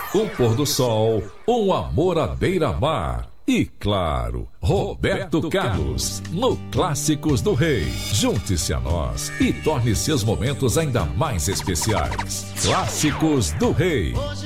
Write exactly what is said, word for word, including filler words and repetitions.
um pôr do sol, um amor à beira-mar. E claro, Roberto Carlos, no Clássicos do Rei. Junte-se a nós e torne seus momentos ainda mais especiais. Clássicos do Rei.